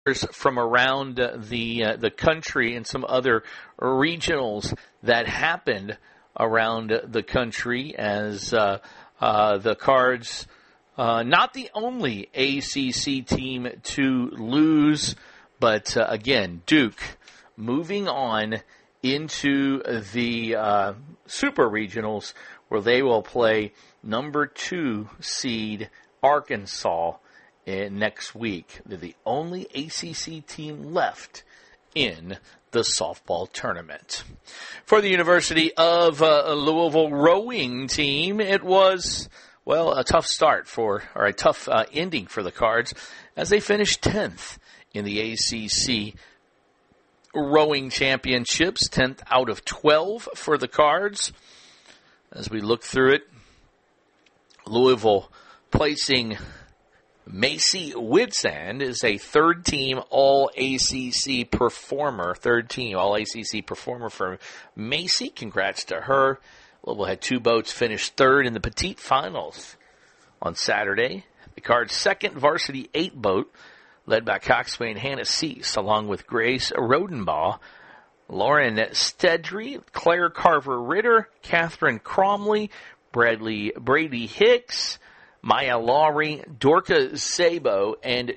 from around the country and some other regionals that happened around the country as the Cards, not the only ACC team to lose, but again, Duke moving on into the Super Regionals where they will play number 2 seed Arkansas next week. They're the only ACC team left in the softball tournament. For the University of Louisville rowing team, it was, well, a tough ending for the Cards as they finished 10th in the ACC rowing championships, 10th out of 12 for the Cards. As we look through it, Louisville placing Macy Whitsand is a third-team All-ACC performer. Third-team All-ACC performer for Macy. Congrats to her. Louisville had 2 boats finish third in the petite finals on Saturday. The Cards' second varsity 8 boat, led by coxswain and Hannah Cease, along with Grace Rodenbaugh, Lauren Stedry, Claire Carver-Ritter, Catherine Cromley, Brady Hicks, Maya Lowry, Dorca Sabo, and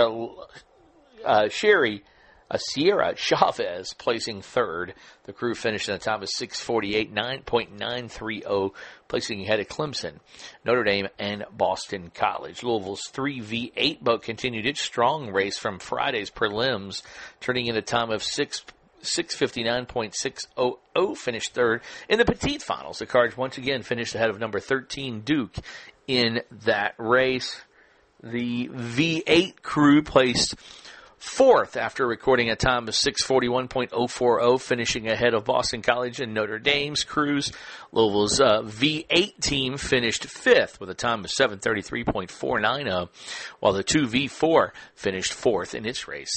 Sierra Chavez placing third. The crew finished at a time of 6:48, 9.930, placing ahead of Clemson, Notre Dame, and Boston College. Louisville's 3v8 boat continued its strong race from Friday's prelims, turning in a time of 6:59.600, finished third. In the petite finals, the Cards once again finished ahead of number 13 Duke in that race. The V8 crew placed fourth after recording a time of 6:41.040, finishing ahead of Boston College and Notre Dame's crews. Louisville's V8 team finished fifth with a time of 7:33.490, while the 2V4 finished fourth in its race,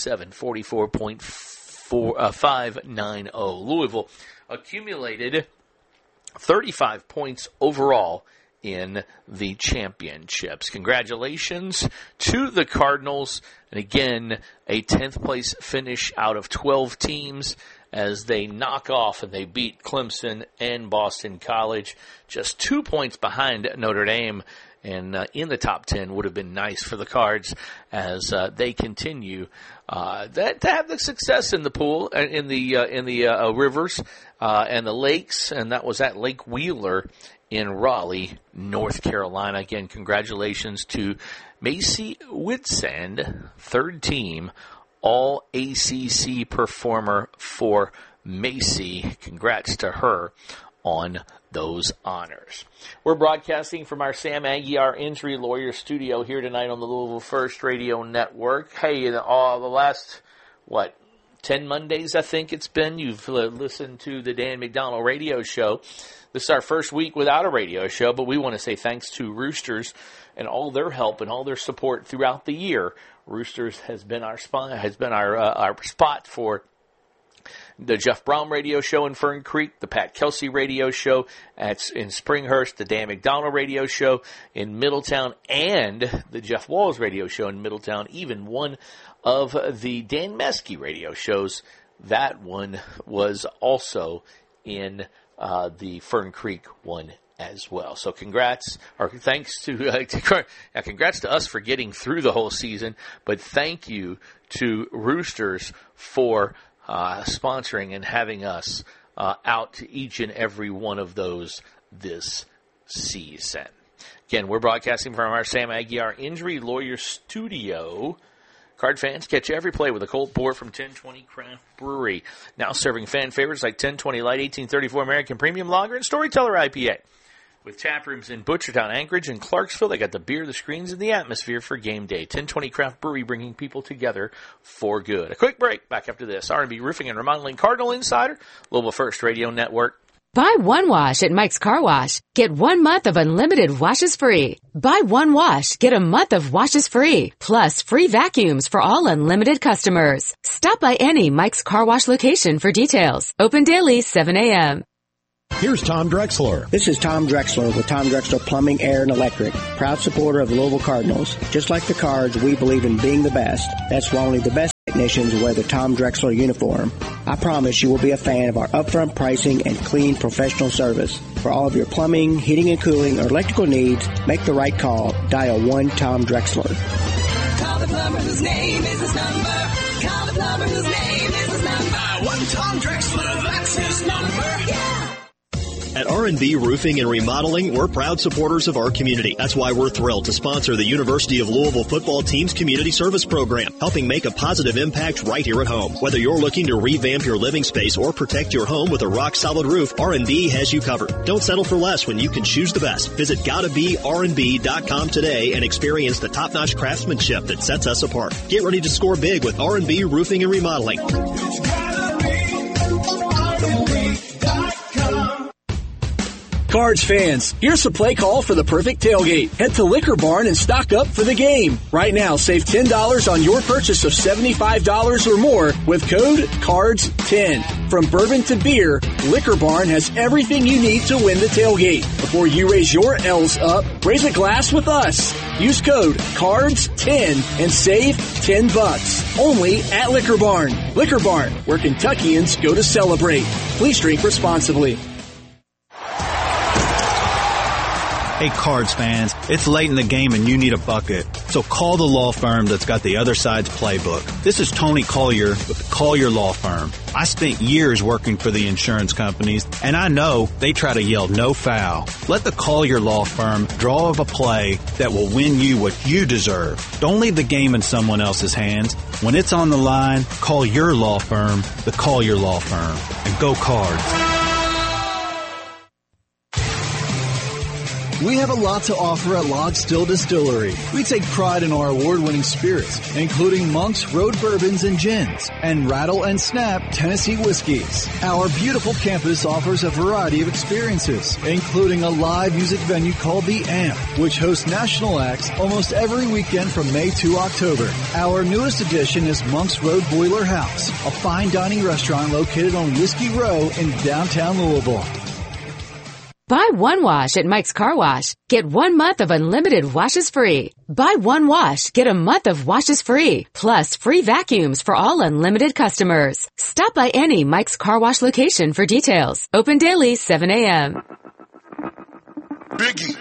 7:44.590. Louisville accumulated 35 points overall in the championships. Congratulations to the Cardinals. And again, a 10th place finish out of 12 teams as they knock off and they beat Clemson and Boston College. Just 2 points behind Notre Dame. And in the top 10 would have been nice for the Cards as they continue to have the success in the pool, in the rivers and the lakes. And that was at Lake Wheeler in Raleigh, North Carolina. Again, congratulations to Macy Whitsand, third team All-ACC performer for Macy. Congrats to her on those honors. We're broadcasting from our Sam Aguiar Injury Lawyer studio here tonight on the Louisville First Radio Network. Hey, the last, 10 Mondays I think it's been, you've listened to the Dan McDonald radio show. This is our first week without a radio show, but we want to say thanks to Roosters and all their help and all their support throughout the year. Roosters has been our spot for the Jeff Brown radio show in Fern Creek, the Pat Kelsey radio show in Springhurst, the Dan McDonald radio show in Middletown, and the Jeff Walls radio show in Middletown, even one of the Dan Meskey radio shows. That one was also in the Fern Creek one as well. So congrats to us for getting through the whole season, but thank you to Roosters for sponsoring and having us out to each and every one of those this season. Again, we're broadcasting from our Sam Aguiar Injury Lawyer studio. Card fans, catch every play with a cold pour from 1020 Craft Brewery. Now serving fan favorites like 1020 Light, 1834 American Premium Lager, and Storyteller IPA. With tap rooms in Butchertown, Anchorage, and Clarksville, they got the beer, the screens, and the atmosphere for game day. 1020 Craft Brewery, bringing people together for good. A quick break. Back after this. R&B Roofing and Remodeling Cardinal Insider, Louisville First Radio Network. Buy one wash at Mike's Car Wash. Get 1 month of unlimited washes free. Buy one wash, get a month of washes free. Plus free vacuums for all unlimited customers. Stop by any Mike's Car Wash location for details. Open daily, 7 a.m. Here's Tom Drexler. This is Tom Drexler with Tom Drexler Plumbing, Air, and Electric. Proud supporter of the Louisville Cardinals. Just like the Cards, we believe in being the best. That's why only the best technicians wear the Tom Drexler uniform. I promise you will be a fan of our upfront pricing and clean professional service. For all of your plumbing, heating and cooling, or electrical needs, make the right call. Dial 1-TOM-DREXLER. Call the plumber whose name is his number. Call the plumber whose name is his number. 1-Tom-DREXLER, that's his number. Yeah. At R&B Roofing and Remodeling, we're proud supporters of our community. That's why we're thrilled to sponsor the University of Louisville football team's community service program, helping make a positive impact right here at home. Whether you're looking to revamp your living space or protect your home with a rock-solid roof, R&B has you covered. Don't settle for less when you can choose the best. Visit GottaBeRnB.com today and experience the top-notch craftsmanship that sets us apart. Get ready to score big with R&B Roofing and Remodeling. Cards fans, here's the play call for the perfect tailgate. Head to Liquor Barn and stock up for the game. Right now, save $10 on your purchase of $75 or more with code CARDS10. From bourbon to beer, Liquor Barn has everything you need to win the tailgate. Before you raise your L's up, raise a glass with us. Use code CARDS10 and save $10. Only at Liquor Barn. Liquor Barn, where Kentuckians go to celebrate. Please drink responsibly. Hey, Cards fans, it's late in the game and you need a bucket. So call the law firm that's got the other side's playbook. This is Tony Collier with the Collier Law Firm. I spent years working for the insurance companies, and I know they try to yell no foul. Let the Collier Law Firm draw up a play that will win you what you deserve. Don't leave the game in someone else's hands. When it's on the line, call your law firm, the Collier Law Firm, and go Cards. We have a lot to offer at Log Still Distillery. We take pride in our award-winning spirits, including Monk's Road Bourbons and Gins, and Rattle and Snap Tennessee Whiskeys. Our beautiful campus offers a variety of experiences, including a live music venue called The Amp, which hosts national acts almost every weekend from May to October. Our newest addition is Monk's Road Boiler House, a fine dining restaurant located on Whiskey Row in downtown Louisville. Buy one wash at Mike's Car Wash. Get 1 month of unlimited washes free. Buy one wash, get a month of washes free. Plus free vacuums for all unlimited customers. Stop by any Mike's Car Wash location for details. Open daily, 7 a.m. Biggie.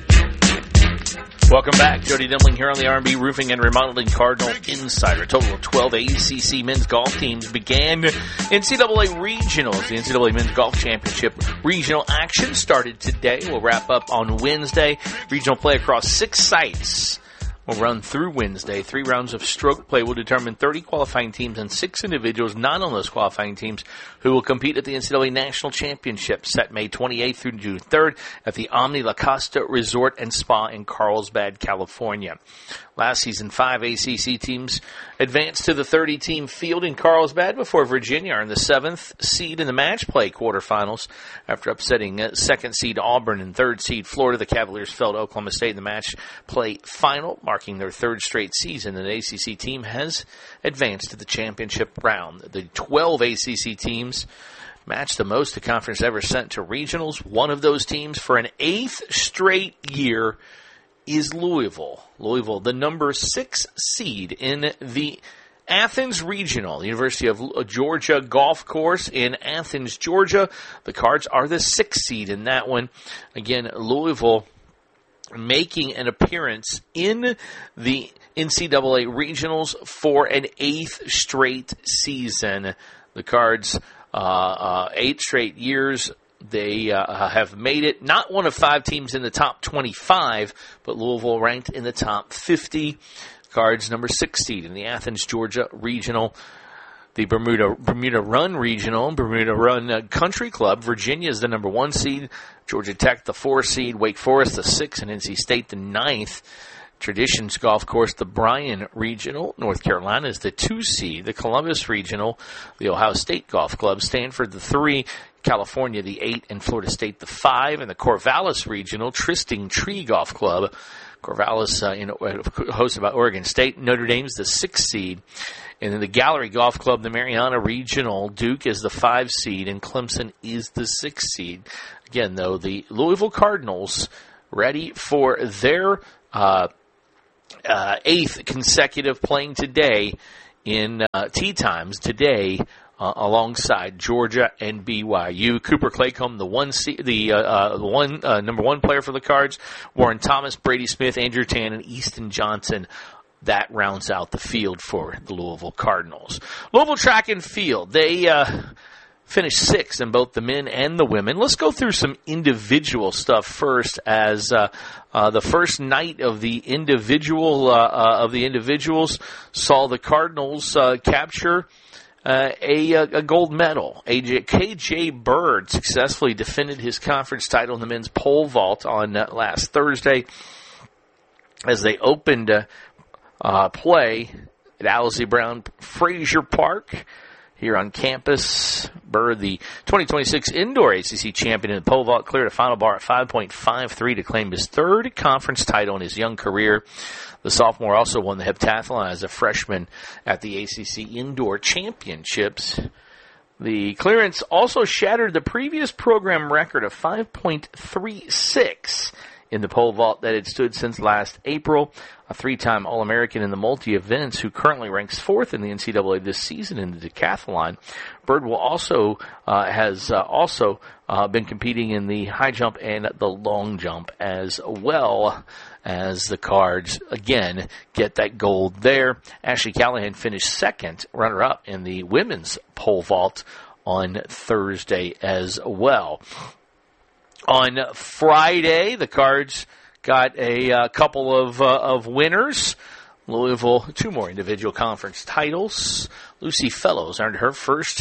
Welcome back. Jody Dimling here on the R&B Roofing and Remodeling Cardinal Insider. A total of 12 ACC men's golf teams began NCAA regionals. The NCAA Men's Golf Championship regional action started today. We'll wrap up on Wednesday. Regional play across 6 sites will run through Wednesday. 3 rounds of stroke play will determine 30 qualifying teams and 6 individuals not on those qualifying teams who will compete at the NCAA National Championship set May 28th through June 3rd at the Omni La Costa Resort and Spa in Carlsbad, California. Last season, 5 ACC teams advanced to the 30-team field in Carlsbad before Virginia earned the 7th seed in the match play quarterfinals. After upsetting 2nd seed Auburn and 3rd seed Florida, the Cavaliers fell to Oklahoma State in the match play final, marking their 3rd straight season. An ACC team has advanced to the championship round. The 12 ACC teams matched the most the conference ever sent to regionals. One of those teams for an 8th straight year is Louisville. Louisville, the number 6 seed in the Athens Regional, the University of Georgia golf course in Athens, Georgia. The Cards are the 6th seed in that one. Again, Louisville making an appearance in the NCAA regionals for an 8th straight season. The Cards, 8 straight years. They have made it, not one of 5 teams in the top 25, but Louisville ranked in the top 50. Cards number 6 seed in the Athens, Georgia regional. The Bermuda Run regional, Bermuda Run Country Club. Virginia is the number 1 seed. Georgia Tech, the 4 seed. Wake Forest, the 6th. And NC State, the 9th. Traditions Golf Course, the Bryan Regional. North Carolina is the 2 seed. The Columbus Regional, the Ohio State Golf Club. Stanford, the 3. California, the 8. And Florida State, the 5. And the Corvallis Regional, Tristing Tree Golf Club. Corvallis, hosted by Oregon State. Notre Dame's the 6th seed. And then the Gallery Golf Club, the Mariana Regional. Duke is the 5 seed. And Clemson is the 6th seed. Again, though, the Louisville Cardinals ready for their 8th consecutive playing today in tee times today alongside Georgia and BYU. Cooper Claycomb, the number one player for the Cards, Warren Thomas, Brady Smith, Andrew Tan, and Easton Johnson. That rounds out the field for the Louisville Cardinals. Louisville Track and Field, they finished sixth in both the men and the women. Let's go through some individual stuff first, as the first night of the individuals saw the Cardinals capture a gold medal. KJ Bird successfully defended his conference title in the men's pole vault on last Thursday as they opened play at Owsley Brown Frazier Park here on campus. Bird, the 2026 indoor ACC champion in the pole vault, cleared a final bar at 5.53 to claim his third conference title in his young career. The sophomore also won the heptathlon as a freshman at the ACC Indoor Championships. The clearance also shattered the previous program record of 5.36 in the pole vault that had stood since last April. A three-time All-American in the multi-events who currently ranks fourth in the NCAA this season in the decathlon. Bird will has been competing in the high jump and the long jump as well, as the Cards, again, get that gold there. Ashley Callahan finished second, runner-up, in the women's pole vault on Thursday as well. On Friday, the Cards got a couple of winners. Louisville, two more individual conference titles. Lucy Fellows earned her first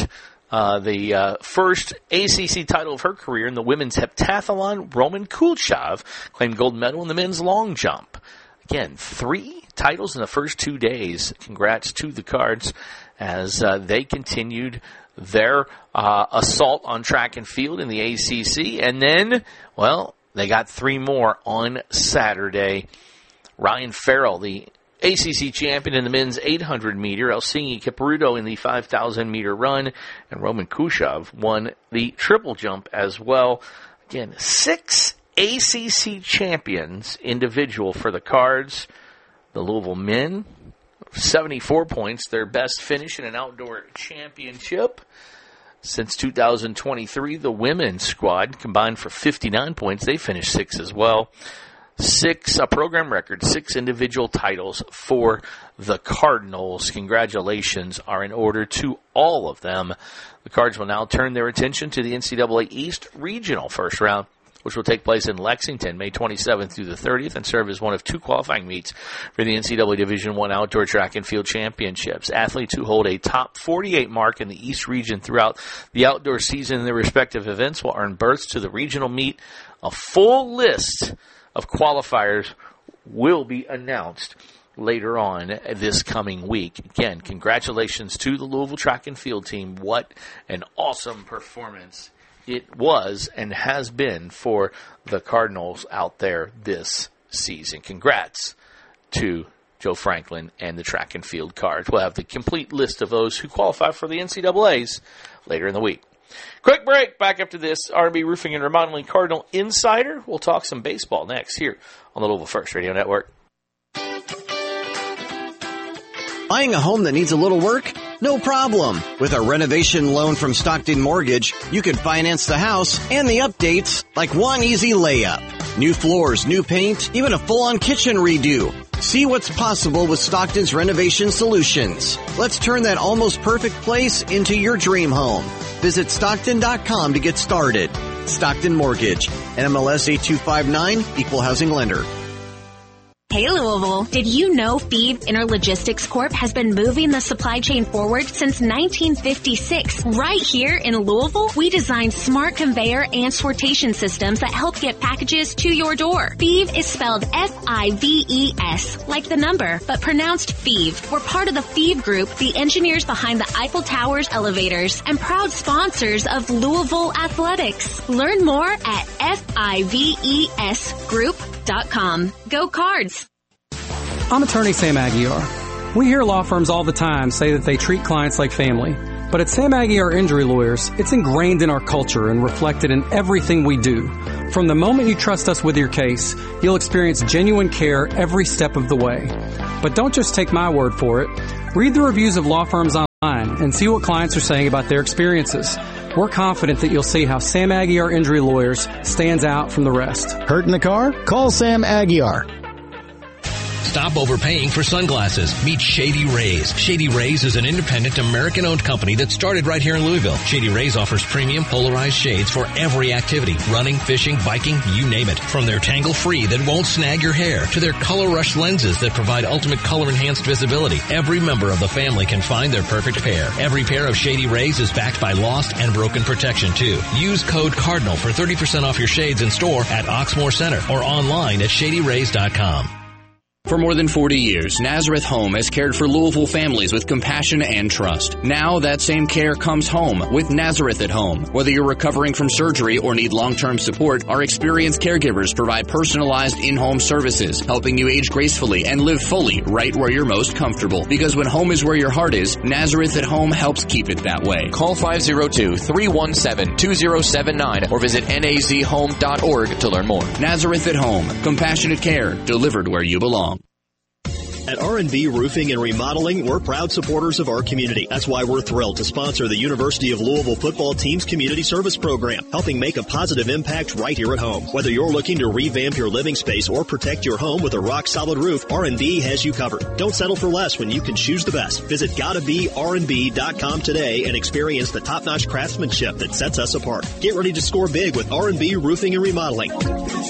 ACC title of her career in the women's heptathlon. Roman Kulchov claimed gold medal in the men's long jump. Again, 3 titles in the first 2 days. Congrats to the Cards as they continued their assault on track and field in the ACC. And then, well, they got 3 more on Saturday. Ryan Farrell, the ACC champion in the men's 800-meter, Elsingi Kipruto in the 5,000-meter run, and Roman Kulchov won the triple jump as well. Again, 6 ACC champions individual for the Cards. The Louisville men, 74 points, their best finish in an outdoor championship. Since 2023, the women's squad combined for 59 points. They finished 6th as well. 6, a program record, 6 individual titles for the Cardinals. Congratulations are in order to all of them. The Cards will now turn their attention to the NCAA East Regional first round, which will take place in Lexington, May 27th through the 30th, and serve as one of 2 qualifying meets for the NCAA Division I Outdoor Track and Field Championships. Athletes who hold a top 48 mark in the East region throughout the outdoor season in their respective events will earn berths to the regional meet. A full list of qualifiers will be announced later on this coming week. Again, congratulations to the Louisville Track and Field team. What an awesome performance it was and has been for the Cardinals out there this season. Congrats to Joe Franklin and the Track and Field Cards. We'll have the complete list of those who qualify for the NCAAs later in the week. Quick break. Back after this, R&B Roofing and Remodeling Cardinal Insider. We'll talk some baseball next here on the Louisville First Radio Network. Buying a home that needs a little work? No problem. With a renovation loan from Stockton Mortgage, you can finance the house and the updates like one easy layup. New floors, new paint, even a full-on kitchen redo. See what's possible with Stockton's renovation solutions. Let's turn that almost perfect place into your dream home. Visit Stockton.com to get started. Stockton Mortgage, NMLS 8259, Equal Housing Lender. Hey Louisville, did you know Phoebe Interlogistics Corp has been moving the supply chain forward since 1956? Right here in Louisville, we designed smart conveyor and sortation systems that help get packages to your door. Phoebe is spelled F-I-V-E-S, like the number, but pronounced Phoebe. We're part of the Phoebe Group, the engineers behind the Eiffel Tower's elevators, and proud sponsors of Louisville Athletics. Learn more at FIVESgroup.com. Go Cards! I'm attorney Sam Aguiar. We hear law firms all the time say that they treat clients like family. But at Sam Aguiar Injury Lawyers, it's ingrained in our culture and reflected in everything we do. From the moment you trust us with your case, you'll experience genuine care every step of the way. But don't just take my word for it. Read the reviews of law firms online and see what clients are saying about their experiences. We're confident that you'll see how Sam Aguiar Injury Lawyers stands out from the rest. Hurt in the car? Call Sam Aguiar. Stop overpaying for sunglasses. Meet Shady Rays. Shady Rays is an independent American-owned company that started right here in Louisville. Shady Rays offers premium polarized shades for every activity. Running, fishing, biking, you name it. From their tangle-free that won't snag your hair to their Color Rush lenses that provide ultimate color-enhanced visibility. Every member of the family can find their perfect pair. Every pair of Shady Rays is backed by lost and broken protection too. Use code CARDINAL for 30% off your shades in store at Oxmoor Center or online at ShadyRays.com. For more than 40 years, Nazareth Home has cared for Louisville families with compassion and trust. Now that same care comes home with Nazareth at Home. Whether you're recovering from surgery or need long-term support, our experienced caregivers provide personalized in-home services, helping you age gracefully and live fully right where you're most comfortable. Because when home is where your heart is, Nazareth at Home helps keep it that way. Call 502-317-2079 or visit nazhome.org to learn more. Nazareth at Home. Compassionate care delivered where you belong. At R&B Roofing and Remodeling, we're proud supporters of our community. That's why we're thrilled to sponsor the University of Louisville football team's community service program, helping make a positive impact right here at home. Whether you're looking to revamp your living space or protect your home with a rock-solid roof, R&B has you covered. Don't settle for less when you can choose the best. Visit GottaBeRnB.com today and experience the top-notch craftsmanship that sets us apart. Get ready to score big with R&B Roofing and Remodeling.